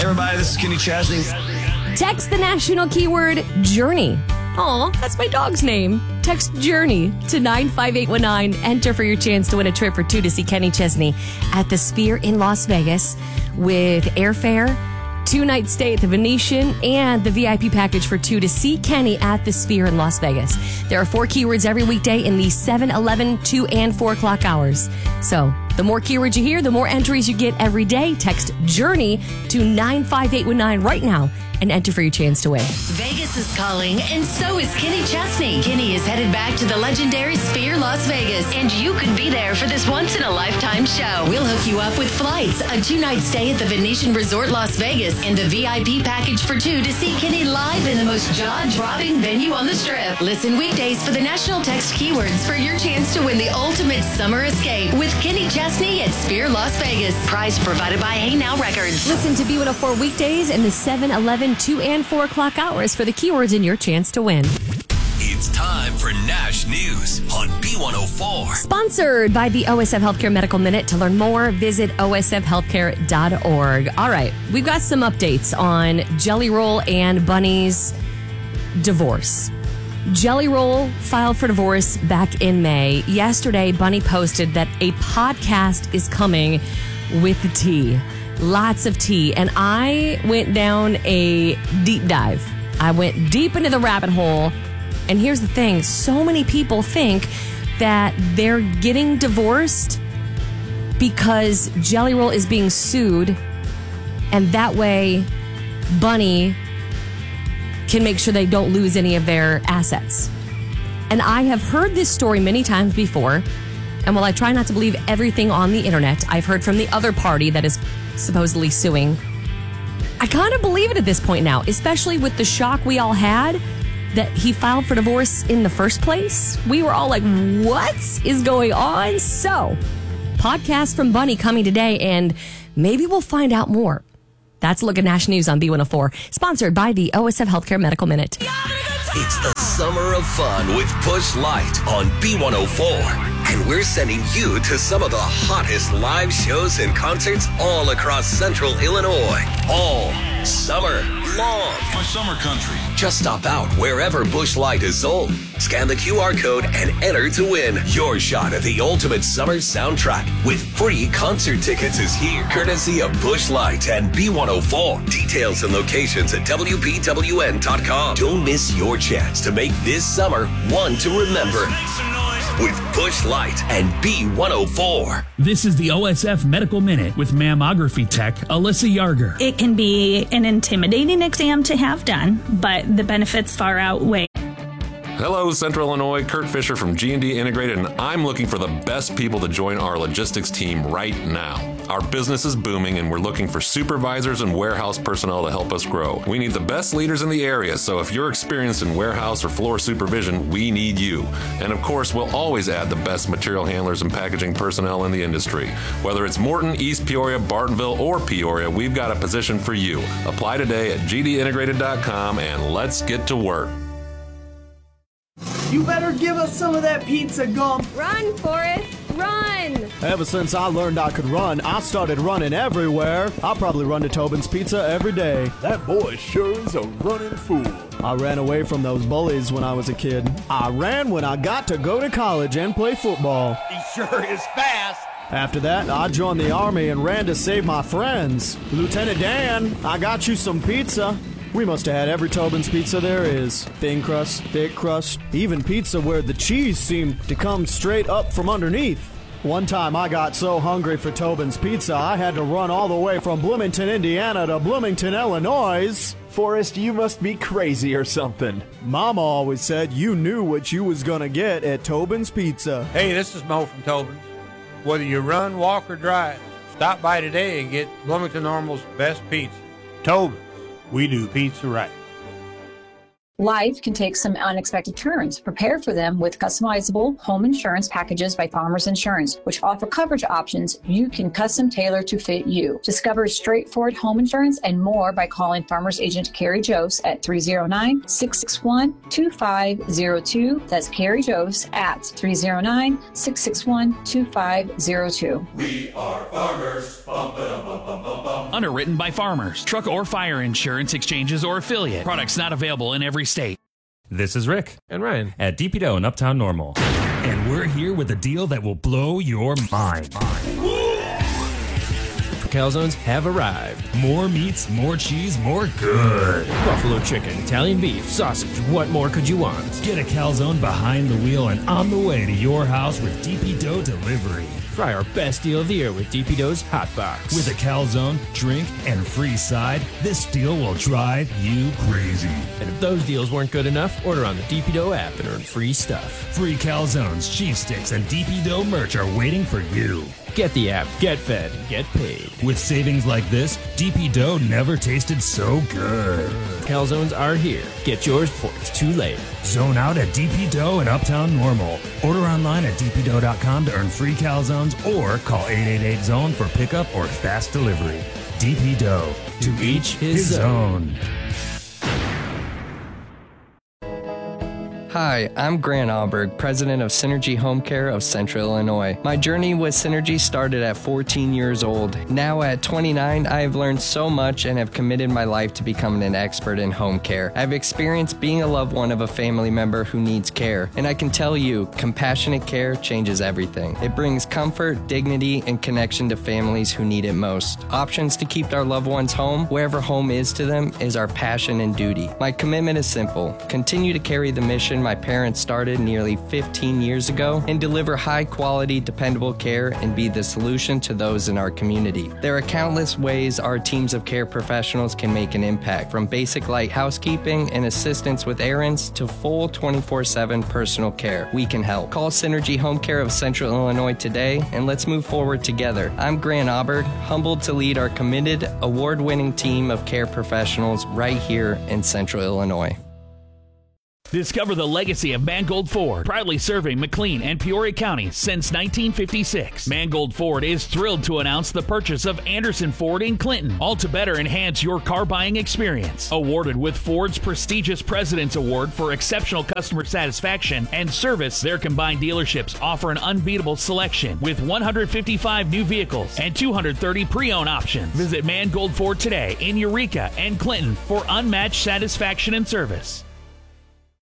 everybody, this is Kenny Chesney. Text the national keyword Journey. Aw, that's my dog's name. Text Journey to 95819. Enter for your chance to win a trip for two to see Kenny Chesney at the Sphere in Las Vegas with airfare, 2-night stay at the Venetian, and the VIP package for two to see Kenny at the Sphere in Las Vegas. There are 4 keywords every weekday in the 7, 11, 2, and 4 o'clock hours. So the more keywords you hear, the more entries you get every day. Text Journey to 95819 right now and enter for your chance to win. Vegas is calling, and so is Kenny Chesney. Kenny is headed back to the legendary Sphere Las Vegas, and you could be there for this once-in-a-lifetime show. We'll hook you up with flights, a 2-night stay at the Venetian Resort Las Vegas, and a VIP package for two to see Kenny live in the most jaw-dropping venue on the Strip. Listen weekdays for the national text keywords for your chance to win the ultimate summer escape with Kenny Chesney at Sphere Las Vegas. Prize provided by Hey Now Records. Listen to B104 weekdays in the 7, 11, 2, and 4 o'clock hours for the keywords and your chance to win. It's time for Nash News on B104. Sponsored by the OSF Healthcare Medical Minute. To learn more, visit osfhealthcare.org. All right, we've got some updates on Jelly Roll and Bunny's divorce. Jelly Roll filed for divorce back in May. Yesterday, Bunny posted that a podcast is coming with tea. Lots of tea. And I went down a deep dive. I went deep into the rabbit hole. And here's the thing. So many people think that they're getting divorced because Jelly Roll is being sued. And that way, Bunny can make sure they don't lose any of their assets. And I have heard this story many times before. And while I try not to believe everything on the internet, I've heard from the other party that is supposedly suing. I kind of believe it at this point now, especially with the shock we all had that he filed for divorce in the first place. We were all like, what is going on? So, podcast from Bunny coming today, and maybe we'll find out more. That's a look at Nash News on B104, sponsored by the OSF Healthcare Medical Minute. It's the summer of fun with Busch Light on B104. And we're sending you to some of the hottest live shows and concerts all across central Illinois. All summer long. My summer country. Just stop out wherever Busch Light is sold. Scan the QR code and enter to win. Your shot at the ultimate summer soundtrack with free concert tickets is here, courtesy of Busch Light and B104. Details and locations at WBWN.com. Don't miss your chance to make this summer one to remember with Busch Light and B104. This is the OSF Medical Minute with mammography tech Alyssa Yarger. It can be an intimidating exam to have done, but the benefits far outweigh. Hello, Central Illinois. Kurt Fisher from G&D Integrated, and I'm looking for the best people to join our logistics team right now. Our business is booming, and we're looking for supervisors and warehouse personnel to help us grow. We need the best leaders in the area, so if you're experienced in warehouse or floor supervision, we need you. And of course, we'll always add the best material handlers and packaging personnel in the industry. Whether it's Morton, East Peoria, Bartonville, or Peoria, we've got a position for you. Apply today at gdintegrated.com, and let's get to work. You better give us some of that pizza gum. Run, Forrest, run! Ever since I learned I could run, I started running everywhere. I probably run to Tobin's Pizza every day. That boy sure is a running fool. I ran away from those bullies when I was a kid. I ran when I got to go to college and play football. He sure is fast. After that, I joined the Army and ran to save my friends. Lieutenant Dan, I got you some pizza. We must have had every Tobin's Pizza there is. Thin crust, thick crust, even pizza where the cheese seemed to come straight up from underneath. One time I got so hungry for Tobin's Pizza, I had to run all the way from Bloomington, Indiana to Bloomington, Illinois. Forrest, you must be crazy or something. Mama always said you knew what you was gonna get at Tobin's Pizza. Hey, this is Mo from Tobin's. Whether you run, walk, or drive, stop by today and get Bloomington Normal's best pizza. Tobin's. We do pizza right. Life can take some unexpected turns. Prepare for them with customizable home insurance packages by Farmers Insurance, which offer coverage options you can custom tailor to fit you. Discover straightforward home insurance and more by calling Farmers Agent Carrie Jose at 309-661-2502. That's Carrie Jose at 309-661-2502. We are farmers. Bum, ba, dum, bum, bum, bum, bum. Underwritten by Farmers. Truck or fire insurance exchanges or affiliate. Products not available in every state. This is Rick and Ryan at DP Dough in Uptown Normal. And we're here with a deal that will blow your mind. Calzones have arrived. More meats, more cheese, more good. Buffalo chicken, Italian beef, sausage. What more could you want? Get a calzone behind the wheel and on the way to your house with DP Dough delivery. Try our best deal of the year with DP Dough's Hot Box. With a calzone, drink, and free side, this deal will drive you crazy. And if those deals weren't good enough, order on the DP Dough app and earn free stuff. Free calzones, cheese sticks, and DP Dough merch are waiting for you. Get the app, get fed, and get paid. With savings like this, DP Dough never tasted so good. Calzones are here. Get yours before it's too late. Zone out at DP Dough in Uptown Normal. Order online at dpdough.com to earn free calzones or call 888-ZONE for pickup or fast delivery. DP Dough. To each his own. Hi, I'm Grant Alberg, president of Synergy Home Care of Central Illinois. My journey with Synergy started at 14 years old. Now at 29, I have learned so much and have committed my life to becoming an expert in home care. I've experienced being a loved one of a family member who needs care, and I can tell you, compassionate care changes everything. It brings comfort, dignity, and connection to families who need it most. Options to keep our loved ones home, wherever home is to them, is our passion and duty. My commitment is simple: continue to carry the mission my parents started nearly 15 years ago and deliver high-quality, dependable care and be the solution to those in our community. There are countless ways our teams of care professionals can make an impact, from basic light housekeeping and assistance with errands to full 24/7 personal care. We can help. Call Synergy Home Care of Central Illinois today and let's move forward together. I'm Grant Auberg, humbled to lead our committed, award-winning team of care professionals right here in Central Illinois. Discover the legacy of Mangold Ford, proudly serving McLean and Peoria counties since 1956. Mangold Ford is thrilled to announce the purchase of Anderson Ford in Clinton, all to better enhance your car buying experience. Awarded with Ford's prestigious President's Award for exceptional customer satisfaction and service, their combined dealerships offer an unbeatable selection with 155 new vehicles and 230 pre-owned options. Visit Mangold Ford today in Eureka and Clinton for unmatched satisfaction and service.